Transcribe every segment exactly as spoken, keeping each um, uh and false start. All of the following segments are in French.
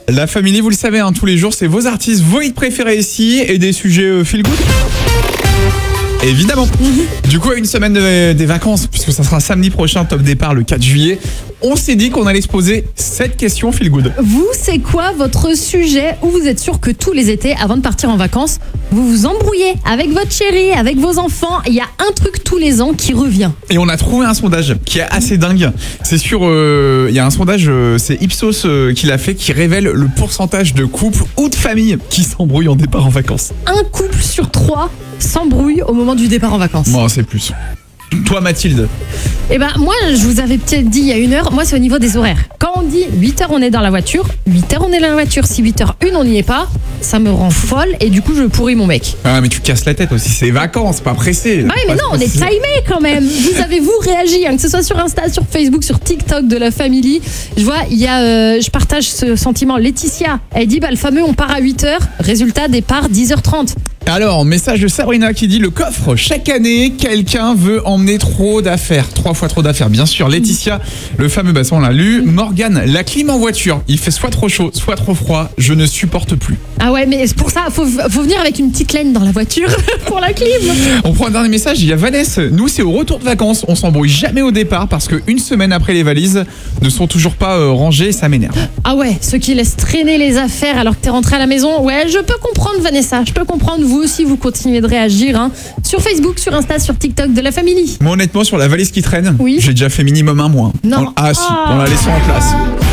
La Family, vous le savez, hein, tous les jours, c'est vos artistes, vos hits préférés ici et des sujets euh, feel good. Évidemment. Mm-hmm. Du coup, à une semaine de, des vacances, puisque ça sera samedi prochain, top départ le quatre juillet, on s'est dit qu'on allait se poser cette question feel good. Vous, c'est quoi votre sujet où vous êtes sûr que tous les étés, avant de partir en vacances, vous vous embrouillez avec votre chérie, avec vos enfants? Il y a un truc tous les ans qui revient. Et on a trouvé un sondage qui est assez dingue. C'est sur, euh, il y a un sondage, euh, c'est Ipsos euh, qui l'a fait, qui révèle le pourcentage de couples ou de familles qui s'embrouillent en départ en vacances. Un couple sur trois s'embrouille au moment du départ en vacances. Moi, c'est plus. Toi, Mathilde? Eh ben, moi, je vous avais peut-être dit il y a une heure, moi, c'est au niveau des horaires. Quand on dit huit heures, on est dans la voiture, huit heures, on est dans la voiture. Si huit heures une, on n'y est pas, ça me rend folle et du coup, je pourris mon mec. Ah, mais tu casses la tête aussi, c'est les vacances, pas pressé. Bah oui, mais non, on est timé quand même. Vous avez-vous réagi, hein, que ce soit sur Insta, sur Facebook, sur TikTok de la Family. Je vois, il y a, euh, je partage ce sentiment. Laetitia, elle dit, bah, le fameux, on part à huit heures, résultat, départ dix heures trente. Alors, message de Sabrina qui dit le coffre. Chaque année, quelqu'un veut emmener trop d'affaires. Trois fois trop d'affaires, bien sûr. Laetitia, le fameux bassin, on l'a lu. Morgane, la clim en voiture. Il fait soit trop chaud, soit trop froid. Je ne supporte plus. Ah ouais, mais pour ça, faut, faut venir avec une petite laine dans la voiture pour la clim. On prend un dernier message. Il y a Vanessa. Nous, c'est au retour de vacances. On s'embrouille jamais au départ parce qu'une semaine après, les valises ne sont toujours pas euh, rangées. Ça m'énerve. Ah ouais, ceux qui laissent traîner les affaires alors que t'es rentré à la maison. Ouais, je peux comprendre, Vanessa. Je peux comprendre. Vous aussi, vous continuez de réagir hein, sur Facebook, sur Insta, sur TikTok de la Family. Moi, honnêtement, sur la valise qui traîne, oui. J'ai déjà fait minimum un mois. Non. On... Ah si, oh. on la laisse en place.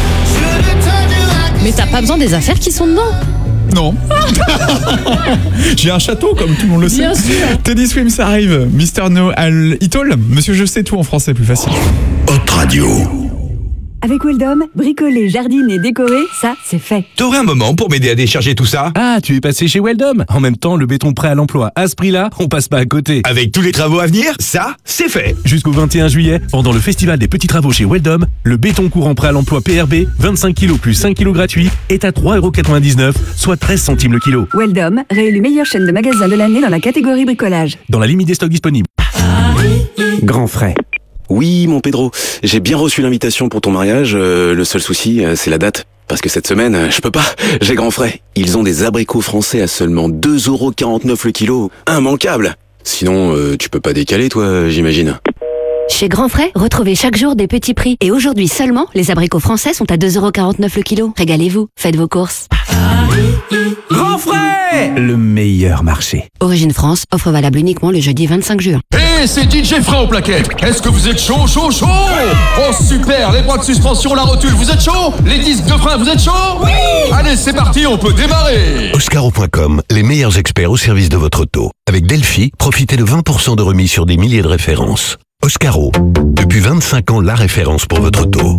Mais t'as pas besoin des affaires qui sont dedans. Non. J'ai un château, comme tout le monde le sait. Bien sûr. Teddy Swims arrive. Mister No Al Itol. Monsieur Je sais tout en français, plus facile. Hot Radio. Avec Weldom, bricoler, jardiner, décorer, ça, c'est fait. T'aurais un moment pour m'aider à décharger tout ça? Ah, tu es passé chez Weldom. En même temps, le béton prêt à l'emploi, à ce prix-là, on passe pas à côté. Avec tous les travaux à venir, ça, c'est fait. Jusqu'au vingt et un juillet, pendant le festival des petits travaux chez Weldom, le béton courant prêt à l'emploi P R B, vingt-cinq kilos plus cinq kilos gratuits, est à trois euros quatre-vingt-dix-neuf, soit treize centimes le kilo. Weldom, réélu meilleure chaîne de magasins de l'année dans la catégorie bricolage. Dans la limite des stocks disponibles. Grand frais. Oui, mon Pedro, j'ai bien reçu l'invitation pour ton mariage. Euh, le seul souci, euh, c'est la date. Parce que cette semaine, euh, je peux pas, j'ai grand frais. Ils ont des abricots français à seulement deux euros quarante-neuf le kilo. Immanquable. Sinon, euh, tu peux pas décaler, toi, j'imagine. Chez Grand Frais, retrouvez chaque jour des petits prix. Et aujourd'hui seulement, les abricots français sont à deux euros quarante-neuf le kilo. Régalez-vous, faites vos courses. Grand Frais, le meilleur marché. Origine France, offre valable uniquement le jeudi vingt-cinq juin. Hé, hey, c'est D J Fred au plaquet. Est-ce que vous êtes chaud, chaud, chaud? Oh super, les bras de suspension, la rotule, vous êtes chaud? Les disques de frein, vous êtes chaud? Oui. Allez, c'est parti, on peut démarrer. Oscaro point com, les meilleurs experts au service de votre auto. Avec Delphi, profitez de vingt pour cent de remise sur des milliers de références. Oscaro, depuis vingt-cinq ans, la référence pour votre auto.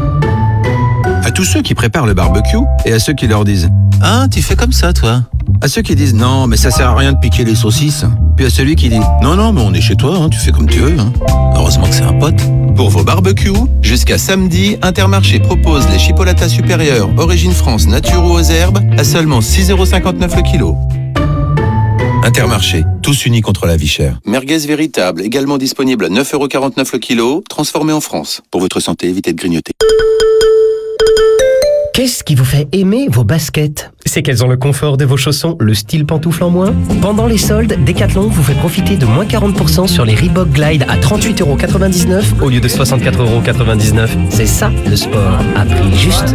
À tous ceux qui préparent le barbecue et à ceux qui leur disent « Ah, tu fais comme ça, toi ?» À ceux qui disent « Non, mais ça sert à rien de piquer les saucisses. » Puis à celui qui dit « Non, non, mais on est chez toi, hein, tu fais comme tu veux. Hein. » Heureusement que c'est un pote. Pour vos barbecues, jusqu'à samedi, Intermarché propose les chipolatas supérieures Origine France nature ou aux herbes à seulement six euros cinquante-neuf le kilo. Intermarché, tous unis contre la vie chère. Merguez véritable, également disponible à neuf euros quarante-neuf le kilo, transformé en France. Pour votre santé, évitez de grignoter. Qu'est-ce qui vous fait aimer vos baskets? C'est qu'elles ont le confort de vos chaussons, le style pantoufle en moins. Pendant les soldes, Decathlon vous fait profiter de moins quarante pour cent sur les Reebok Glide à trente-huit euros quatre-vingt-dix-neuf au lieu de soixante-quatre euros quatre-vingt-dix-neuf. C'est ça, le sport à prix juste.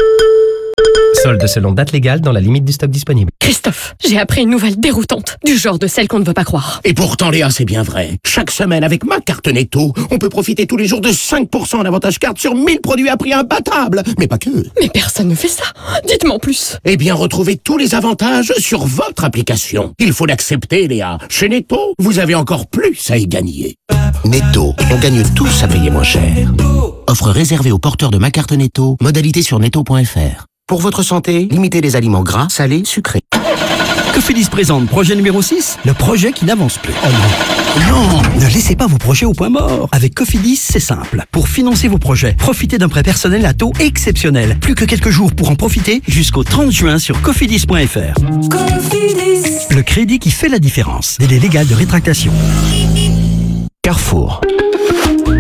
Solde selon date légale dans la limite du stock disponible. Christophe, j'ai appris une nouvelle déroutante, du genre de celle qu'on ne veut pas croire. Et pourtant, Léa, c'est bien vrai. Chaque semaine, avec ma carte Netto, on peut profiter tous les jours de cinq pour cent d'avantage carte sur mille produits à prix imbattable. Mais pas que. Mais personne ne fait ça. Dites-moi en plus. Eh bien, retrouvez tous les avantages sur votre application. Il faut l'accepter, Léa. Chez Netto, vous avez encore plus à y gagner. Netto, on gagne tous à payer moins cher. Offre réservée aux porteurs de ma carte Netto. Modalité sur netto point f r. Pour votre santé, limitez les aliments gras, salés, sucrés. Cofidis présente projet numéro six, le projet qui n'avance plus. Oh non. Non, ne laissez pas vos projets au point mort. Avec Cofidis, c'est simple. Pour financer vos projets, profitez d'un prêt personnel à taux exceptionnel. Plus que quelques jours pour en profiter jusqu'au trente juin sur cofidis point f r. Cofidis. Le crédit qui fait la différence. Délai légal de rétractation. Carrefour.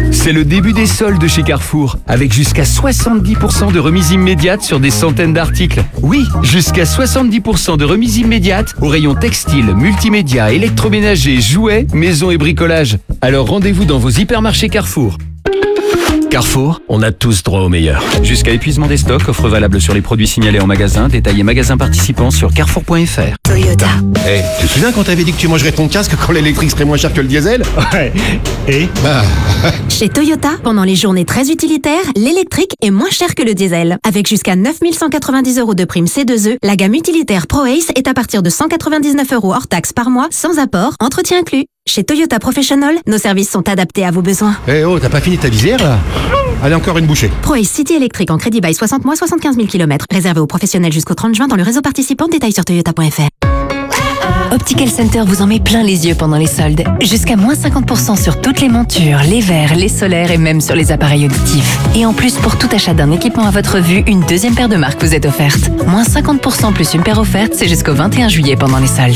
C'est le début des soldes chez Carrefour, avec jusqu'à soixante-dix pour cent de remise immédiate sur des centaines d'articles. Oui, jusqu'à soixante-dix pour cent de remise immédiate au rayon textile, multimédia, électroménager, jouets, maison et bricolage. Alors rendez-vous dans vos hypermarchés Carrefour. Carrefour, on a tous droit au meilleur. Jusqu'à épuisement des stocks, offre valable sur les produits signalés en magasin, détaillés magasin participant sur carrefour point f r. Toyota. Eh, hey, tu te souviens quand t'avais dit que tu mangerais ton casque quand l'électrique serait moins cher que le diesel? Ouais. Et bah... Chez Toyota, pendant les journées très utilitaires, l'électrique est moins cher que le diesel. Avec jusqu'à neuf mille cent quatre-vingt-dix euros de prime C deux E, la gamme utilitaire ProAce est à partir de cent quatre-vingt-dix-neuf euros hors taxe par mois, sans apport, entretien inclus. Chez Toyota Professional, nos services sont adaptés à vos besoins. Eh hey oh, t'as pas fini ta visière là? Allez, encore une bouchée. ProAce City électrique en crédit bail soixante mois, soixante-quinze mille kilomètres. Réservé aux professionnels jusqu'au trente juin dans le réseau participant. Détails sur toyota point f r. Optical Center vous en met plein les yeux pendant les soldes. Jusqu'à moins cinquante pour cent sur toutes les montures, les verres, les solaires et même sur les appareils auditifs. Et en plus, pour tout achat d'un équipement à votre vue, une deuxième paire de marques vous est offerte. Moins cinquante pour cent plus une paire offerte, c'est jusqu'au vingt et un juillet pendant les soldes.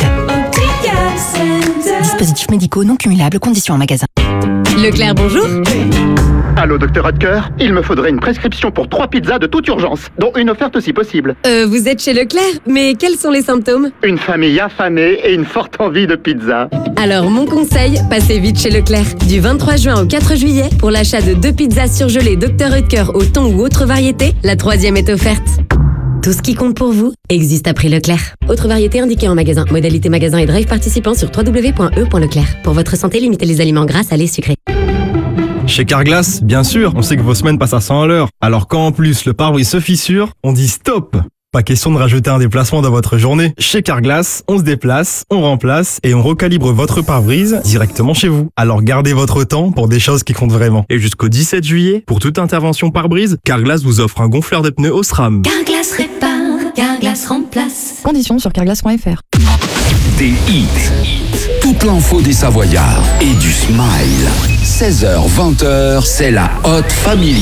Dispositifs médicaux non cumulables, conditions en magasin. Leclerc, bonjour. Allô, docteur Hodker, il me faudrait une prescription pour trois pizzas de toute urgence, dont une offerte si possible. Euh, vous êtes chez Leclerc, mais quels sont les symptômes? Une famille affamée et une forte envie de pizza. Alors, mon conseil, passez vite chez Leclerc. Du vingt-trois juin au quatre juillet, pour l'achat de deux pizzas surgelées docteur Hodker au thon ou autre variété, la troisième est offerte. Tout ce qui compte pour vous existe à prix Leclerc. Autre variété indiquée en magasin. Modalité magasin et drive participant sur w w w point e point leclerc. Pour votre santé, limitez les aliments gras, salés, sucrés. Chez Carglass, bien sûr, on sait que vos semaines passent à cent à l'heure. Alors quand en plus le pare-brise se fissure, on dit stop. Pas question de rajouter un déplacement dans votre journée. Chez Carglass, on se déplace, on remplace et on recalibre votre pare-brise directement chez vous. Alors gardez votre temps pour des choses qui comptent vraiment. Et jusqu'au dix-sept juillet, pour toute intervention pare-brise, Carglass vous offre un gonfleur de pneus Osram. Carglass répare, Carglass remplace. Conditions sur carglass point f r. Des hits, toute l'info des Savoyards et du smile. seize heures vingt, c'est la Hot Family.